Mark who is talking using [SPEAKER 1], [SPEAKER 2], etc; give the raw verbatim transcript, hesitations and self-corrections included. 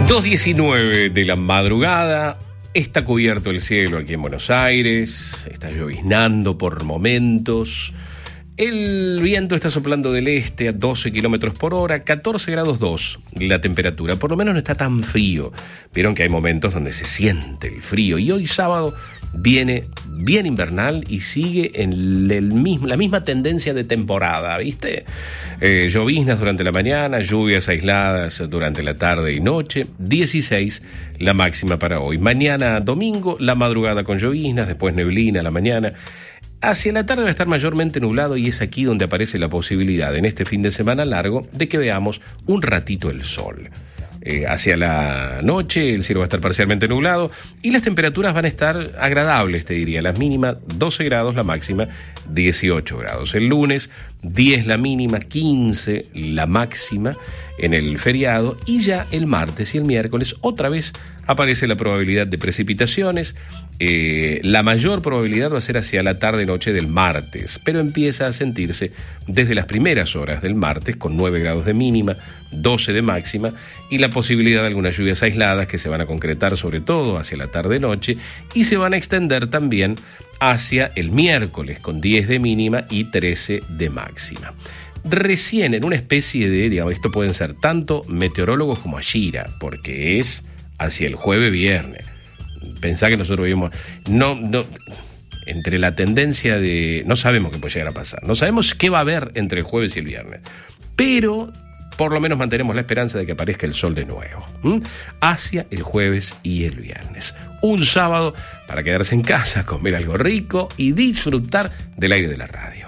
[SPEAKER 1] dos diecinueve de la madrugada, está cubierto el cielo aquí en Buenos Aires, está lloviznando por momentos, el viento está soplando del este a doce kilómetros por hora, catorce grados dos la temperatura, por lo menos no está tan frío. Vieron que hay momentos donde se siente el frío y hoy sábado viene bien invernal y sigue en el mismo, la misma tendencia de temporada, ¿viste? Eh, lloviznas durante la mañana, lluvias aisladas durante la tarde y noche, dieciséis la máxima para hoy. Mañana domingo, la madrugada con lloviznas, después neblina a la mañana. Hacia la tarde va a estar mayormente nublado y es aquí donde aparece la posibilidad en este fin de semana largo de que veamos un ratito el sol. Eh, hacia la noche el cielo va a estar parcialmente nublado y las temperaturas van a estar agradables, te diría. Las mínimas doce grados, la máxima dieciocho grados. El lunes diez la mínima, quince la máxima en el feriado y ya el martes y el miércoles otra vez aparece la probabilidad de precipitaciones. Eh, la mayor probabilidad va a ser hacia la tarde-noche del martes, pero empieza a sentirse desde las primeras horas del martes con nueve grados de mínima, doce de máxima y la posibilidad de algunas lluvias aisladas que se van a concretar sobre todo hacia la tarde-noche y se van a extender también hacia el miércoles con diez de mínima y trece de máxima. Recién en una especie de, digamos, esto pueden ser tanto meteorólogos como Ashira, porque es hacia el jueves-viernes. Pensá que nosotros vivimos, no, no, entre la tendencia de, no sabemos qué puede llegar a pasar, no sabemos qué va a haber entre el jueves y el viernes, pero por lo menos mantenemos la esperanza de que aparezca el sol de nuevo, ¿m? hacia el jueves y el viernes. Un sábado para quedarse en casa, comer algo rico y disfrutar del aire de la radio.